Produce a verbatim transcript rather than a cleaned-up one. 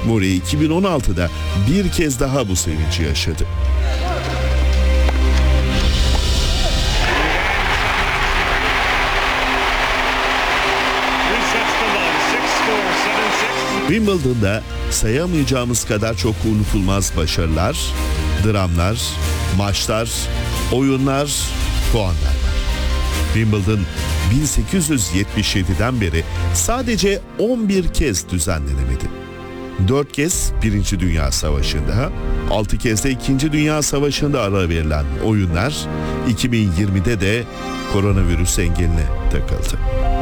Murray iki bin on altıda bir kez daha bu sevinci yaşadı. Wimbledon'da sayamayacağımız kadar çok unutulmaz başarılar, dramlar, maçlar, oyunlar, puanlar var. Wimbledon bin sekiz yüz yetmiş yediden beri sadece on bir kez düzenlenemedi. dört kez Birinci Dünya Savaşı'nda, altı kez de İkinci Dünya Savaşı'nda ara verilen oyunlar iki bin yirmide de koronavirüs engeline takıldı.